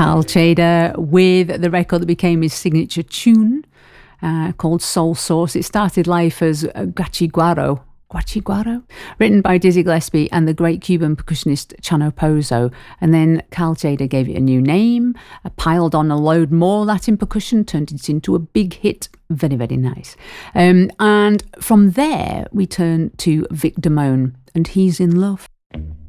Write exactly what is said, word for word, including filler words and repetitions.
Carl Chader with the record that became his signature tune uh, called Soul Source. It started life as Guachiguaro. Guachiguaro? Written by Dizzy Gillespie and the great Cuban percussionist Chano Pozo. And then Carl Chader gave it a new name, uh, piled on a load more Latin percussion, turned it into a big hit. Very, very nice. Um, and from there, we turn to Vic Damone, and He's in Love.